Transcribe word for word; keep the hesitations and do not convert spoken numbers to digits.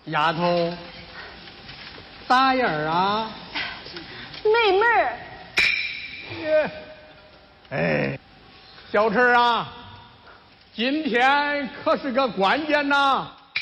丫头，咋样啊？ 没门儿。 哎，小陈啊，今天可是个关键呐！